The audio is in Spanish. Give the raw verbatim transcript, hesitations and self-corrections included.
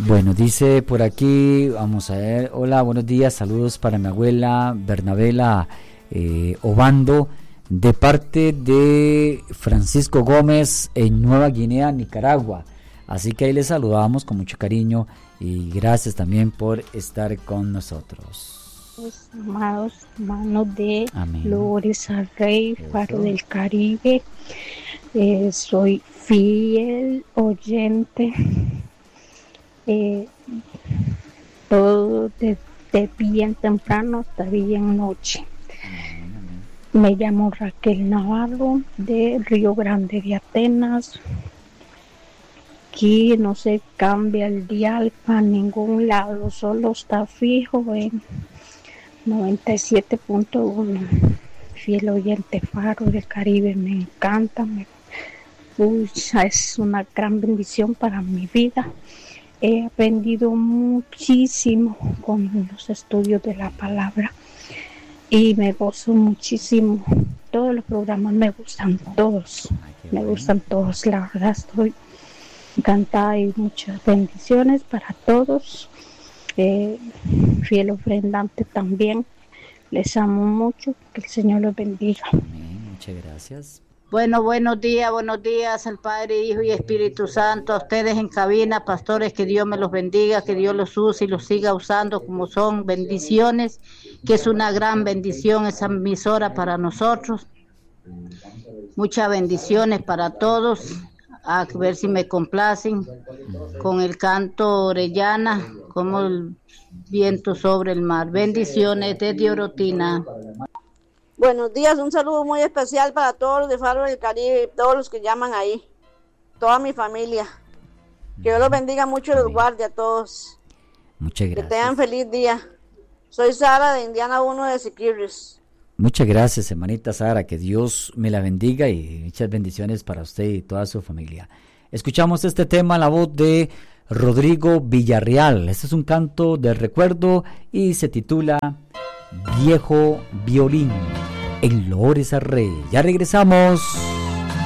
Bueno, dice por aquí, vamos a ver, hola, buenos días, saludos para mi abuela Bernabela eh, Obando, de parte de Francisco Gómez en Nueva Guinea, Nicaragua. Así que ahí les saludamos con mucho cariño y gracias también por estar con nosotros. Los amados hermanos de Amén. Flores al Rey, Faro del Caribe, eh, soy fiel oyente, eh, todo desde bien temprano hasta bien noche. Me llamo Raquel Navarro de Río Grande de Atenas. Aquí no se cambia el dial para ningún lado, solo está fijo en noventa y siete punto uno. Fiel oyente, Faro del Caribe, me encanta, me, uy, es una gran bendición para mi vida. He aprendido muchísimo con los estudios de la palabra y me gozo muchísimo. Todos los programas me gustan, todos, me gustan todos, la verdad estoy encantada y muchas bendiciones para todos. Eh, fiel ofrendante también, les amo mucho, que el Señor los bendiga. Amén, muchas gracias. Bueno, buenos días, buenos días al Padre, Hijo y Espíritu Santo, a ustedes en cabina, pastores, que Dios me los bendiga, que Dios los use y los siga usando como son bendiciones, que es una gran bendición esa emisora para nosotros. Muchas bendiciones para todos, a ver si me complacen con el canto Orellana, como el viento sobre el mar. Bendiciones desde Orotina. Buenos días, un saludo muy especial para todos los de Faro del Caribe, todos los que llaman ahí, toda mi familia. Que Dios los bendiga mucho y los guarde a todos. Muchas gracias. Que tengan feliz día. Soy Sara de Indiana uno de Siquirres. Muchas gracias, hermanita Sara, que Dios me la bendiga y muchas bendiciones para usted y toda su familia. Escuchamos este tema en la voz de Rodrigo Villarreal. Este es un canto de recuerdo y se titula Viejo Violín, en Loores al Rey. Ya regresamos.